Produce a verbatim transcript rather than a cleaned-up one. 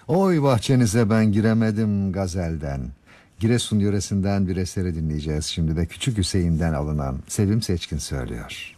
Oy bahçenize ben giremedim gazelden. Giresun yöresinden bir eseri dinleyeceğiz. Şimdi de Küçük Hüseyin'den alınan Sevim Seçkin söylüyor.